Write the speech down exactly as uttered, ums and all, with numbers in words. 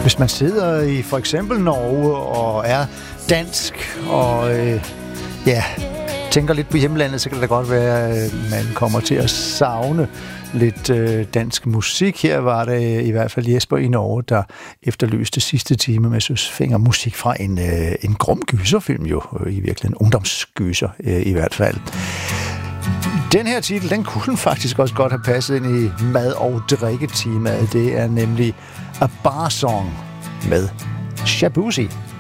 Hvis man sidder i for eksempel Norge og er dansk og øh, ja, tænker lidt på hjemlandet, så kan det da godt være, at man kommer til at savne lidt øh, dansk musik. Her var det i hvert fald Jesper i Norge, der efterlyste sidste time med Søsfinger musik fra en, øh, en grum gyserfilm jo, øh, i virkeligheden en ungdomsgyser øh, i hvert fald. Den her titel, den kunne faktisk også godt have passet ind i mad- og drikketemaet. Det er nemlig A Bar Song med Shaboozey.